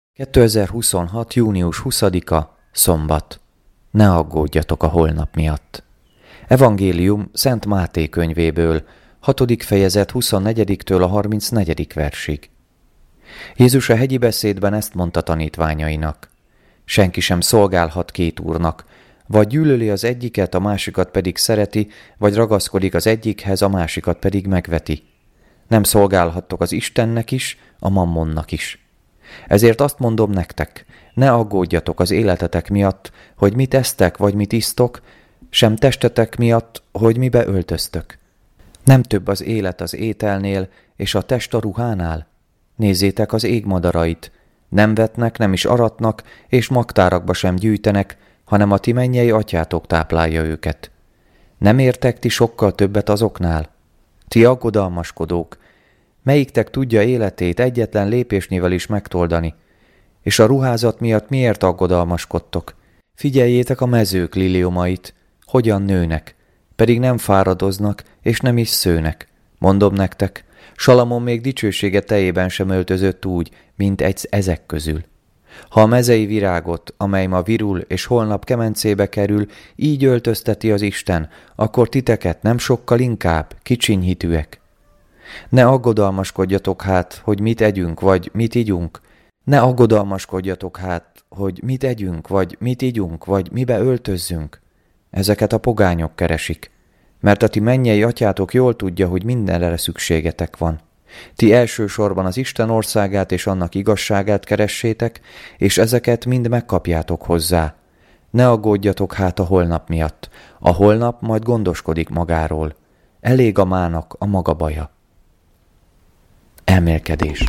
2026. június 20-a, szombat. Ne aggódjatok a holnap miatt. Evangélium Szent Máté könyvéből, 6. fejezet 24-től a 34. versig. Jézus a hegyi beszédben ezt mondta tanítványainak. Senki sem szolgálhat két úrnak, vagy gyűlöli az egyiket, a másikat pedig szereti, vagy ragaszkodik az egyikhez, a másikat pedig megveti. Nem szolgálhattok az Istennek is, a mammonnak is. Ezért azt mondom nektek, ne aggódjatok az életetek miatt, hogy mit esztek vagy mit isztok, sem testetek miatt, hogy mibe öltöztök. Nem több az élet az ételnél, és a test a ruhánál? Nézzétek az égmadarait, nem vetnek, nem is aratnak, és magtárakba sem gyűjtenek, hanem a ti mennyei atyátok táplálja őket. Nem értek ti sokkal többet azoknál? Ti aggodalmaskodók, melyiktek tudja életét egyetlen lépésnével is megtoldani? És a ruházat miatt miért aggodalmaskodtok? Figyeljétek a mezők liliomait, hogyan nőnek, pedig nem fáradoznak, és nem is szőnek. Mondom nektek, Salamon még dicsősége tejében sem öltözött úgy, mint egy ezek közül. Ha a mezei virágot, amely ma virul és holnap kemencébe kerül, így öltözteti az Isten, akkor titeket nem sokkal inkább, kicsiny hitűek. Ne aggodalmaskodjatok hát, hogy mit együnk, vagy mit igyunk. Ne aggodalmaskodjatok hát, hogy mit együnk, vagy mit igyunk, vagy mibe öltözzünk. Ezeket a pogányok keresik, mert a ti mennyei atyátok jól tudja, hogy mindenre szükségetek van. Ti elsősorban az Isten országát és annak igazságát keressétek, és ezeket mind megkapjátok hozzá. Ne aggódjatok hát a holnap miatt, a holnap majd gondoskodik magáról. Elég a mának a maga baja. Elmélkedés.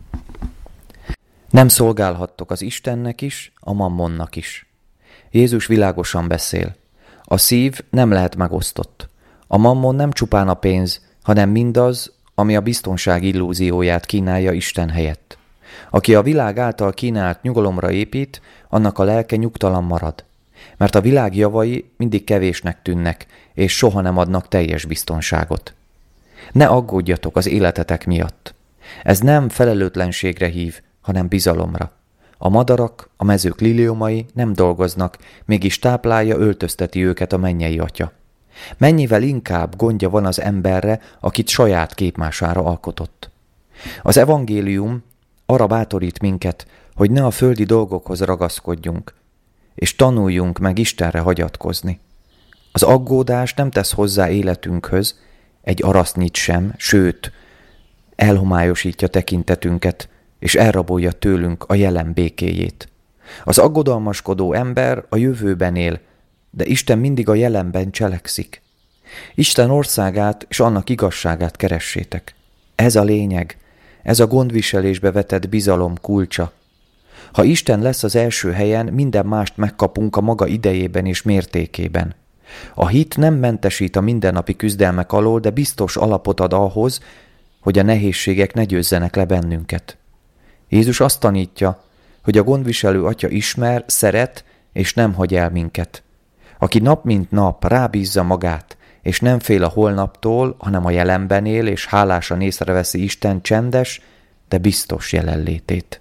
Nem szolgálhattok az Istennek is, a mammonnak is. Jézus világosan beszél. A szív nem lehet megosztott. A mammon nem csupán a pénz, hanem mindaz, ami a biztonság illúzióját kínálja Isten helyett. Aki a világ által kínált nyugalomra épít, annak a lelke nyugtalan marad. Mert a világ javai mindig kevésnek tűnnek, és soha nem adnak teljes biztonságot. Ne aggódjatok az életetek miatt. Ez nem felelőtlenségre hív, hanem bizalomra. A madarak, a mezők liliomai nem dolgoznak, mégis táplálja, öltözteti őket a mennyei atya. Mennyivel inkább gondja van az emberre, akit saját képmására alkotott. Az evangélium arra bátorít minket, hogy ne a földi dolgokhoz ragaszkodjunk, és tanuljunk meg Istenre hagyatkozni. Az aggódás nem tesz hozzá életünkhöz, egy arasznyit sem, sőt, elhomályosítja tekintetünket, és elrabolja tőlünk a jelen békéjét. Az aggodalmaskodó ember a jövőben él, de Isten mindig a jelenben cselekszik. Isten országát és annak igazságát keressétek. Ez a lényeg, ez a gondviselésbe vetett bizalom kulcsa. Ha Isten lesz az első helyen, minden mást megkapunk a maga idejében és mértékében. A hit nem mentesít a mindennapi küzdelmek alól, de biztos alapot ad ahhoz, hogy a nehézségek ne győzzenek le bennünket. Jézus azt tanítja, hogy a gondviselő atya ismer, szeret és nem hagy el minket. Aki nap mint nap rábízza magát, és nem fél a holnaptól, hanem a jelenben él, és hálásan észreveszi Isten csendes, de biztos jelenlétét.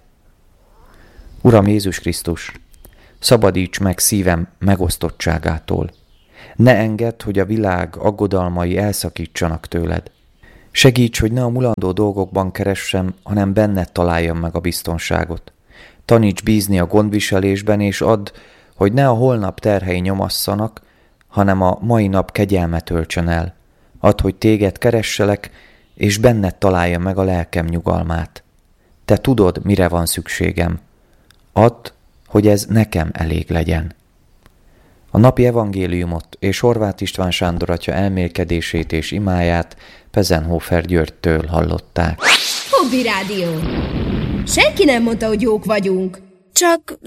Uram Jézus Krisztus, szabadíts meg szívem megosztottságától. Ne engedd, hogy a világ aggodalmai elszakítsanak tőled. Segíts, hogy ne a mulandó dolgokban keressem, hanem benned találjam meg a biztonságot. Taníts bízni a gondviselésben, és add, hogy ne a holnap terhei nyomasszanak, hanem a mai nap kegyelmet öltsön el. Add, hogy téged keresselek, és benned találjam meg a lelkem nyugalmát. Te tudod, mire van szükségem. Add, hogy ez nekem elég legyen. A napi evangéliumot és Horváth István Sándor atya elmélkedését és imáját Pezenhofer Györgytől hallották. Hobby Rádió. Senki nem mondta, hogy jók vagyunk. Csak